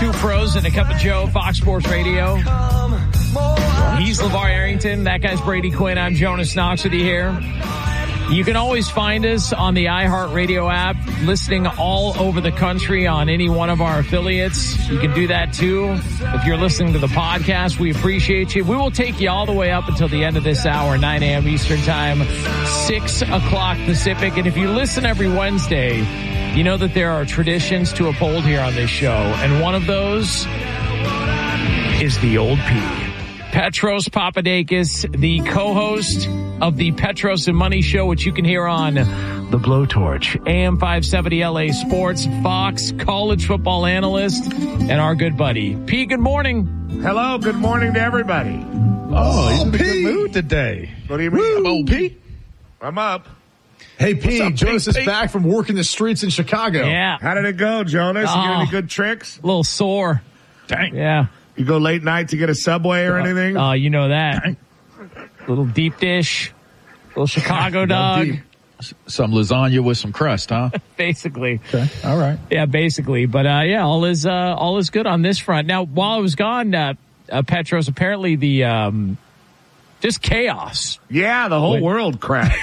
Two Pros and a Cup of Joe, Fox Sports Radio. He's LeVar Arrington. That guy's Brady Quinn. I'm Jonas Knox with you here. You can always find us on the iHeartRadio app, listening all over the country on any one of our affiliates. You can do that too. If you're listening to the podcast, we appreciate you. We will take you all the way up until the end of this hour, 9 a.m. Eastern Time, 6 o'clock Pacific. And if you listen every Wednesday, you know that there are traditions to uphold here on this show. And one of those is the old P. Petros Papadakis, the co-host of the Petros and Money Show, which you can hear on the Blowtorch, AM 570 LA Sports, Fox, college football analyst, and our good buddy. P, good morning. Hello, good morning to everybody. Oh, he's in a good mood today. What do you mean? I'm old P. I'm up. Hey, P, up, Jonas is Pete? back from working the streets in Chicago. Yeah. How did it go, Jonas? You get any good tricks? A little sore. Dang. Yeah. You go late night to get a Subway or anything? You know that. Little deep dish, little Chicago dog. Some lasagna with some crust, huh? Basically. Okay. All right. Yeah, basically. But, all is good on this front. Now, while I was gone, Petros, apparently the, just chaos. Yeah, the whole world crashed.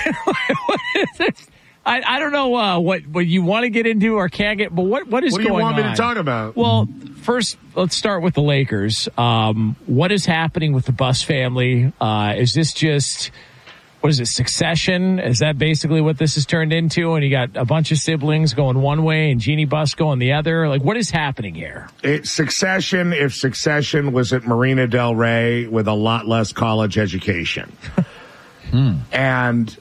I don't know what you want to get into or can't get, but what is going on? What do you want me to talk about? Well, first, let's start with the Lakers. What is happening with the Buss family? Is this just, what is it, succession? Is that basically what this has turned into? And you got a bunch of siblings going one way and Jeannie Buss going the other? Like, what is happening here? It's succession if Succession was at Marina Del Rey with a lot less college education. And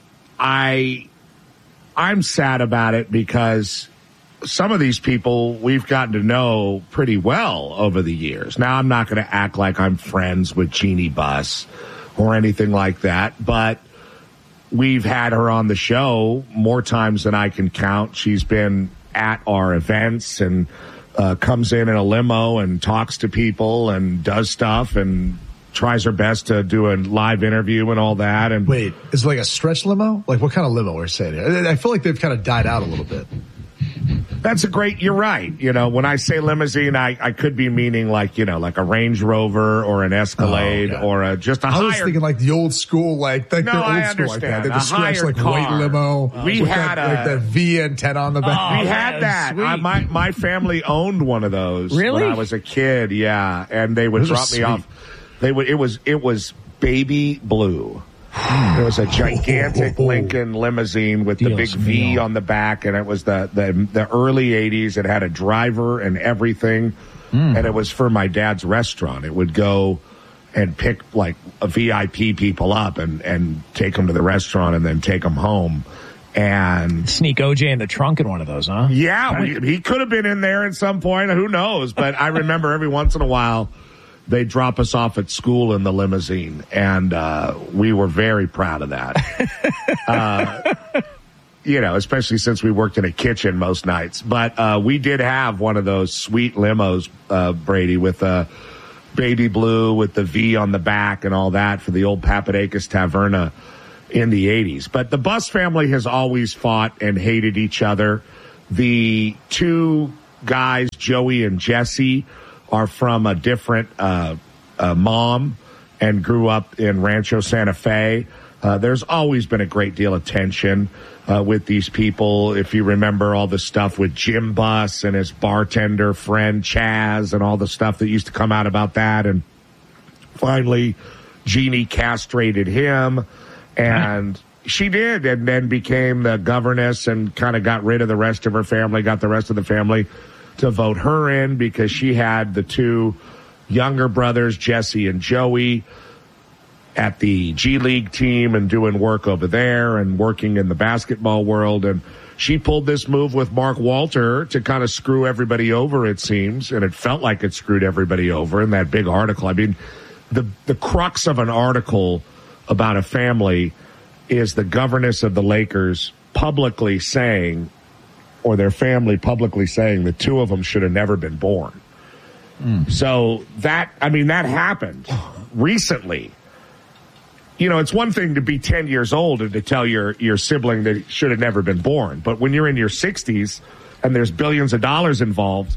I'm sad about it because some of these people we've gotten to know pretty well over the years. Now, I'm not going to act like I'm friends with Jeannie Buss or anything like that, but we've had her on the show more times than I can count. She's been at our events and comes in a limo and talks to people and does stuff and tries her best to do a live interview and all that. And Wait, is it like a stretch limo? Like what kind of limo we're saying here? I feel like they've kind of died out a little bit. That's you're right. You know, when I say limousine, I could be meaning like a Range Rover or an Escalade or just a higher. I was thinking like the old school, like they're old school like that. They have the stretch like car. white limo. We had that V antenna on the back. We had that. My family owned one of those. Really? When I was a kid, yeah. And they would drop me off. It was baby blue. It was a gigantic Lincoln limousine with the big V on the back, and it was the early 80s. It had a driver and everything, and it was for my dad's restaurant. It would go and pick like a VIP people up and take them to the restaurant and then take them home. And sneak OJ in the trunk in one of those, huh? Yeah, he could have been in there at some point. Who knows? But I remember every once in a while, they drop us off at school in the limousine, and we were very proud of that. Especially since we worked in a kitchen most nights. But we did have one of those sweet limos, Brady, with baby blue with the V on the back and all that for the old Papadakis Taverna in the 80s. But the Buss family has always fought and hated each other. The two guys, Joey and Jesse, are from a different mom and grew up in Rancho Santa Fe. There's always been a great deal of tension with these people. If you remember all the stuff with Jim Buss and his bartender friend Chaz and all the stuff that used to come out about that. And finally, Jeannie castrated him, and she did, and then became the governess and kind of got rid of the rest of her family, got the rest of the family to vote her in because she had the two younger brothers, Jesse and Joey, at the G League team and doing work over there and working in the basketball world. And she pulled this move with Mark Walter to kind of screw everybody over, it seems. And it felt like it screwed everybody over in that big article. I mean, the crux of an article about a family is the governess of the Lakers publicly saying, or their family publicly saying, the two of them should have never been born. So that happened recently. You know, it's one thing to be 10 years old and to tell your sibling that should have never been born. But when you're in your 60s and there's billions of dollars involved,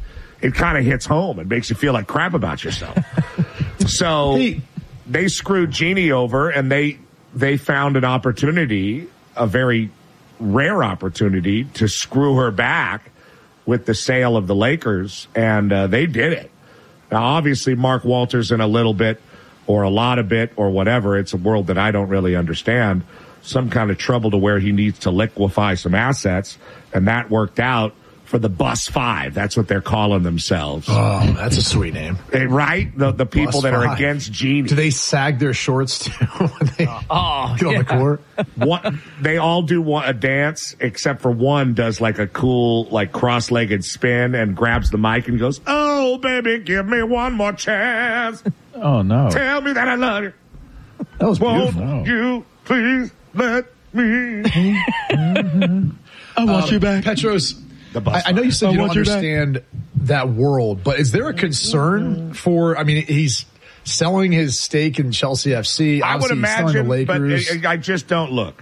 it kind of hits home and makes you feel like crap about yourself. So they screwed Jeannie over, and they found an opportunity, a very rare opportunity, to screw her back with the sale of the Lakers, and they did it. Now, obviously, Mark Walters in a little bit or a lot of bit or whatever, it's a world that I don't really understand, some kind of trouble to where he needs to liquefy some assets, and that worked out for the Bus Five. That's what they're calling themselves. Oh, that's a sweet name. Right? The people Bus that are Five. against Jeannie. Do they sag their shorts too when they get on the court? They all do a dance, except for one does like a cool, like cross-legged spin and grabs the mic and goes, "Oh, baby, give me one more chance. Oh, no. Tell me that I love you. That was Won't beautiful. you please let me?" I want you back. Petros, The Bus I know you said you don't want you back. understand that world, but is there a concern for, I mean, he's selling his stake in Chelsea FC. I would Obviously, he's selling imagine, the but Lakers. I just don't look.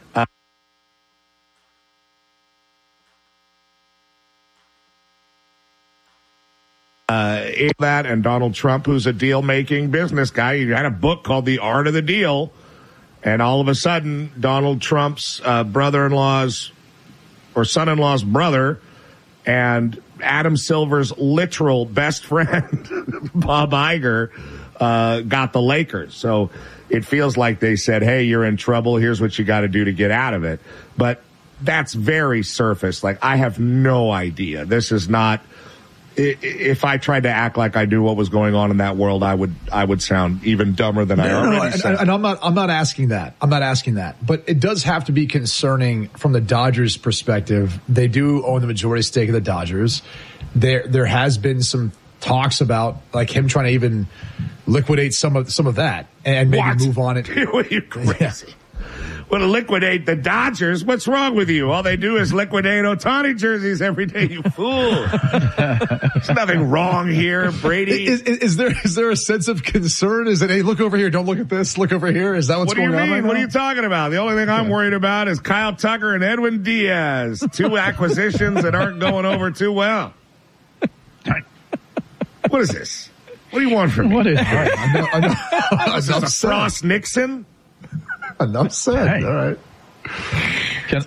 That and Donald Trump, who's a deal-making business guy, he had a book called The Art of the Deal, and all of a sudden, Donald Trump's brother-in-law's or son-in-law's brother and Adam Silver's literal best friend, Bob Iger, got the Lakers. So it feels like they said, "Hey, you're in trouble. Here's what you got to do to get out of it." But that's very surface. Like, I have no idea. This is not. If I tried to act like I knew what was going on in that world, I would sound even dumber than I already sound. And I'm not asking that. I'm not asking that. But it does have to be concerning from the Dodgers' perspective. They do own the majority stake of the Dodgers. There has been some talks about like him trying to even liquidate some of that and maybe move on it. Are you crazy? Yeah. Want to liquidate the Dodgers? What's wrong with you? All they do is liquidate Ohtani jerseys every day, you fool. There's nothing wrong here, Brady. Is there a sense of concern? Is it, hey, look over here, don't look at this, look over here? Is that what's going on? What do you mean? Right What now? are you talking about? The only thing I'm worried about is Kyle Tucker and Edwin Diaz. Two acquisitions that aren't going over too well. What is this? What do you want from me? What is I know. Is this a Frost Nixon? Enough said. Hey. All right. Can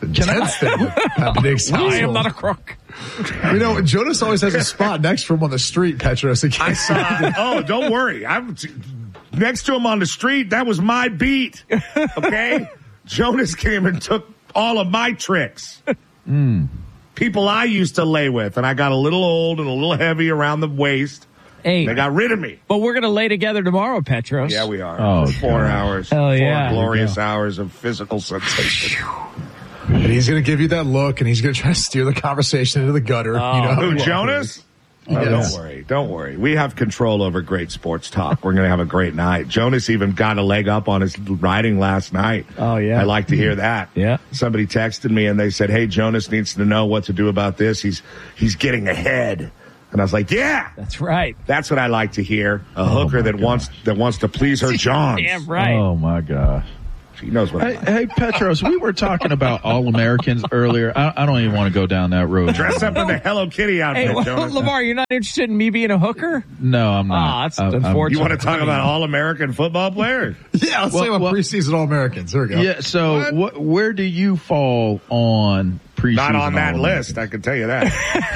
I am not a crook. You know, Jonas always has a spot next to him on the street, Petros. I saw. Oh, don't worry. I'm next to him on the street. That was my beat. Okay, Jonas came and took all of my tricks. People I used to lay with, and I got a little old and a little heavy around the waist. Hey, They got rid of me. but we're going to lay together tomorrow, Petros. Yeah, we are. Oh, 4 God. hours. Hell yeah. 4 glorious hours of physical sensation. And he's going to give you that look, and he's going to try to steer the conversation into the gutter. You know Who, he Jonas? Oh, Yes. don't worry. Don't worry. We have control over great sports talk. We're going to have a great night. Jonas even got a leg up on his riding last night. Oh, yeah. I like to hear that. Yeah. Somebody texted me and they said, "Hey, Jonas needs to know what to do about this. He's getting ahead." And I was like, "Yeah, That's right. that's what I like to hear. A hooker that wants to please her Johns." Damn right. Oh, my gosh. She knows what. Hey, Petros, we were talking about All-Americans earlier. I don't even want to go down that road. Dress up in the Hello Kitty outfit, Hey, Jonas. LeVar, you're not interested in me being a hooker? No, I'm not. That's unfortunate. You want to talk about All-American football players? Yeah, let's say about preseason All-Americans. Here we go. Yeah, so where do you fall on preseason? Not on that All-Americans? list, I can tell you that.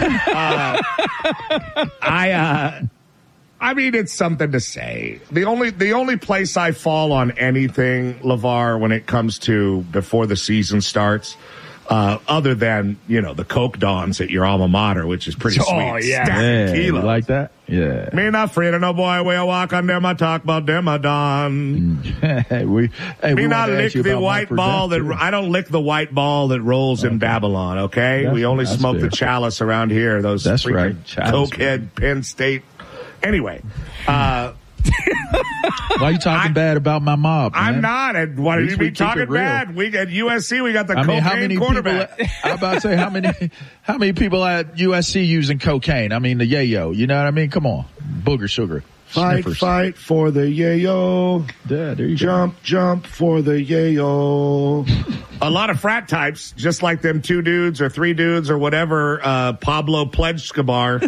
I mean, it's something to say. The only place I fall on anything, LeVar, when it comes to before the season starts, other than, the Coke Dons at your alma mater, which is pretty sweet. Oh, yeah. Stack of Yeah, you kilos. like that? Yeah. Me not afraid of no boy, we'll walk on them, I talk about them, I don. we Me not wanted to lick ask you the about white Mike ball Burdett, too. I don't lick the white ball that rolls in Babylon, okay? We only That's smoke fair. the chalice around here, those That's freaking right. Chalice. cokehead Penn State. Anyway, Why are you talking bad about my mob, man? I'm not. And why At do least you we be keep talking it real. bad? We at USC, we got the I mean, how cocaine many quarterback. people? I'm about to say how many people at USC using cocaine? I mean, the yayo. You know what I mean? Come on, booger sugar. Fight for the yayo. Yeah, there you Jump for the yayo. A lot of frat types, just like them 2 dudes or 3 dudes or whatever, Pablo Pledge-Escobar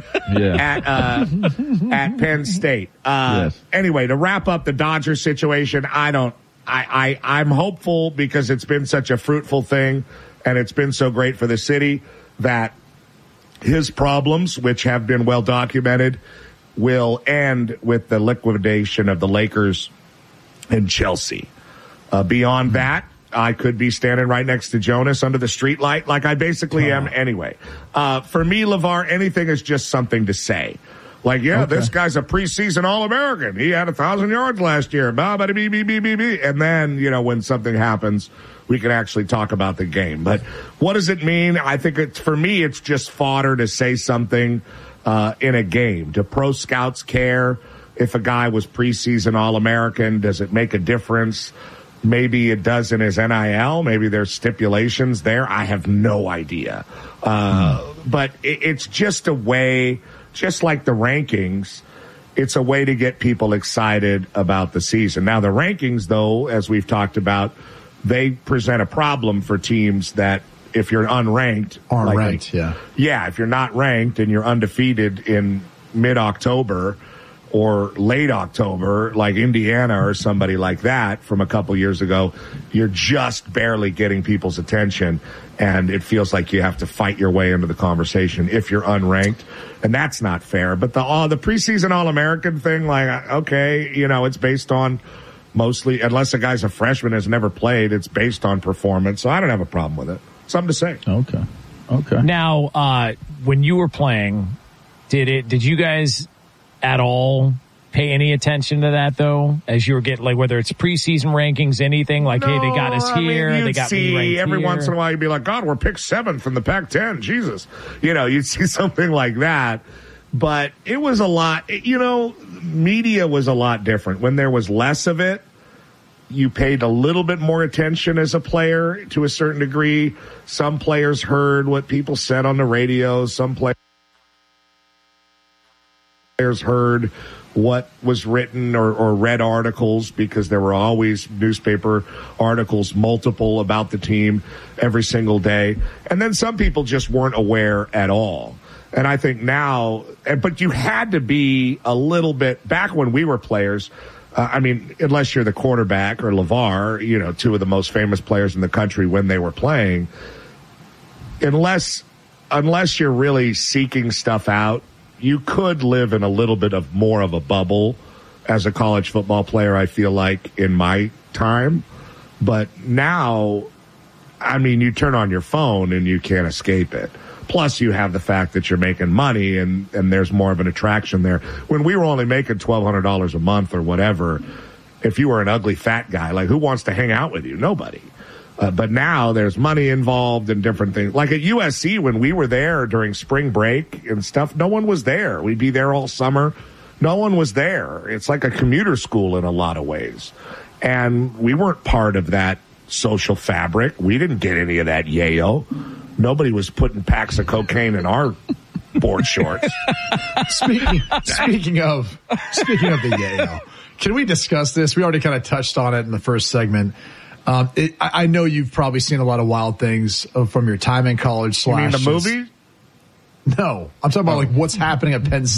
at Penn State. Yes. Anyway, to wrap up the Dodgers situation, I'm hopeful because it's been such a fruitful thing and it's been so great for the city that his problems, which have been well documented, will end with the liquidation of the Lakers and Chelsea. Beyond that, I could be standing right next to Jonas under the streetlight like I basically am anyway. For me, LeVar, anything is just something to say. Like, this guy's a preseason All-American. He had 1,000 yards last year. And then, when something happens, we can actually talk about the game. But what does it mean? I think for me, it's just fodder to say something in a game. Do pro scouts care if a guy was preseason All-American? Does it make a difference? Maybe it does in his NIL. Maybe there's stipulations there. I have no idea. But it's just a way, just like the rankings, it's a way to get people excited about the season. Now, the rankings, though, as we've talked about, they present a problem for teams that if you're unranked. Aren't ranked, yeah. Yeah, if you're not ranked and you're undefeated in mid-October or late October, like Indiana or somebody like that from a couple years ago, you're just barely getting people's attention, and it feels like you have to fight your way into the conversation if you're unranked, and that's not fair. But the preseason All-American thing, like, okay, it's based on mostly, unless a guy's a freshman, has never played, it's based on performance, so I don't have a problem with it. Something to say. Okay. Now, when you were playing, did you guys at all pay any attention to that, though, as you were getting, like, whether it's preseason rankings, anything, like, hey, they got us here, they got me ranked every here. once in a while you'd be like, God, we're picked 7th in the Pac-10, Jesus. You'd see something like that. But it was a lot, media was a lot different. When there was less of it, you paid a little bit more attention as a player to a certain degree. Some players heard what people said on the radio. Some players heard what was written or read articles, because there were always newspaper articles, multiple, about the team every single day. And then some people just weren't aware at all. And I think now, but you had to be a little bit, back when we were players, unless you're the quarterback or LeVar, 2 of the most famous players in the country when they were playing, unless you're really seeking stuff out, you could live in a little bit of more of a bubble as a college football player, I feel like, in my time. But now, you turn on your phone and you can't escape it. Plus, you have the fact that you're making money and there's more of an attraction there. When we were only making $1,200 a month or whatever, if you were an ugly fat guy, like, who wants to hang out with you? Nobody. But now there's money involved and different things. Like at USC, when we were there during spring break and stuff, no one was there. We'd be there all summer. No one was there. It's like a commuter school in a lot of ways. And we weren't part of that social fabric. We didn't get any of that yayo. Nobody was putting packs of cocaine in our board shorts. Speaking of the yayo, can we discuss this? We already kind of touched on it in the first segment. I know you've probably seen a lot of wild things from your time in college. You mean the movie? No, I'm talking about like what's happening at Penn State.